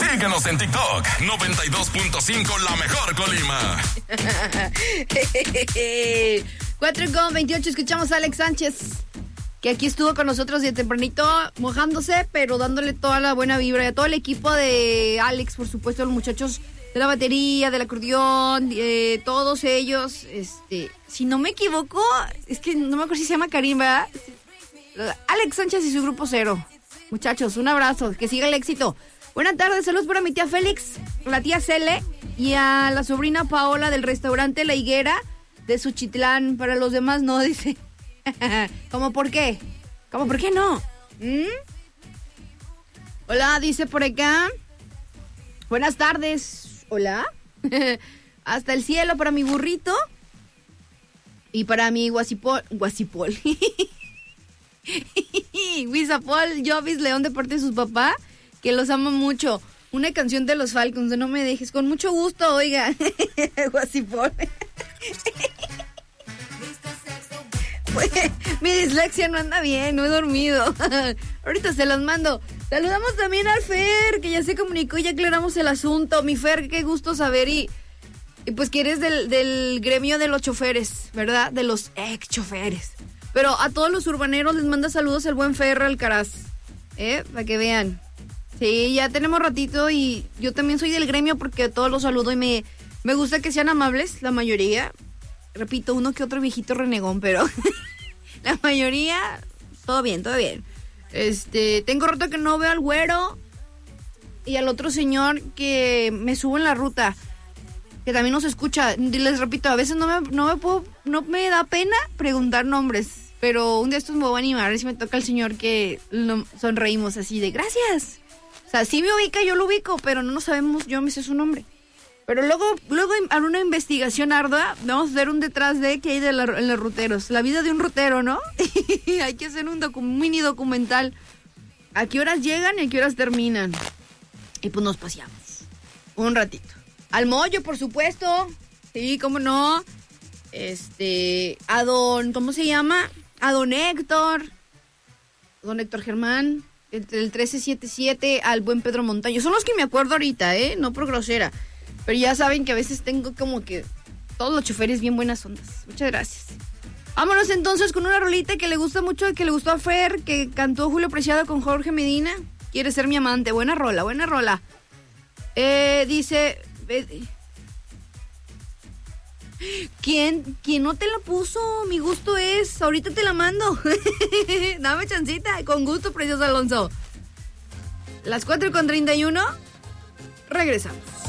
Síguenos en TikTok, 92.5 La Mejor Colima. 4:28, escuchamos a Alex Sánchez, que aquí estuvo con nosotros de tempranito, mojándose, pero dándole toda la buena vibra. Y a todo el equipo de Alex, por supuesto, los muchachos de la batería, del acordeón, todos ellos. Si no me equivoco, es que no me acuerdo si se llama Karim, ¿verdad? Alex Sánchez y su grupo Cero. Muchachos, un abrazo, que siga el éxito. Buenas tardes, saludos para mi tía Félix, la tía Cele y a la sobrina Paola del restaurante La Higuera de Suchitlán. Para los demás no, dice. ¿Cómo por qué? ¿Cómo por qué no? Hola, dice por acá. Buenas tardes. Hola. Hasta el cielo para mi burrito y para mi guasipol. Huizapol, Jovis León, de parte de sus papás, que los ama mucho. Una canción de los Falcons, de No Me Dejes, con mucho gusto, oiga. Guasipol. Mi dislexia no anda bien, no he dormido. Ahorita se las mando. Saludamos también al Fer, que ya se comunicó y ya aclaramos el asunto. Mi Fer, qué gusto saber y pues que eres del gremio de los choferes, ¿verdad? De los ex choferes. Pero a todos los urbaneros les manda saludos el buen Fer Alcaraz, para que vean. Sí, ya tenemos ratito y yo también soy del gremio porque todos los saludo y me gusta que sean amables, la mayoría. Repito, uno que otro viejito renegón, pero la mayoría, todo bien, todo bien. Tengo rato que no veo al güero y al otro señor que me subo en la ruta, que también nos escucha. Les repito, a veces no me da pena preguntar nombres, pero un día estos me voy a animar, a ver si me toca el señor que sonreímos así de gracias. O sea, sí me ubica, yo lo ubico, pero no sabemos, yo me sé su nombre. Pero luego en una investigación ardua, vamos a hacer un detrás de qué hay en los ruteros. La vida de un rutero, ¿no? Hay que hacer un mini documental. ¿A qué horas llegan y a qué horas terminan? Y pues nos paseamos un ratito. Al Moyo, por supuesto. Sí, cómo no. A don, ¿cómo se llama? A don Héctor. Don Héctor Germán. El 1377, al buen Pedro Montaño. Son los que me acuerdo ahorita, no por grosera. Pero ya saben que a veces tengo como que todos los choferes bien buenas ondas. Muchas gracias. Vámonos entonces con una rolita que le gusta mucho, que le gustó a Fer, que cantó Julio Preciado con Jorge Medina. Quiere ser mi amante. Buena rola, buena rola. Dice... ¿Quién no te la puso? Mi gusto es... Ahorita te la mando. Dame chancita. Con gusto, precioso Alonso. Las 4:31. Regresamos.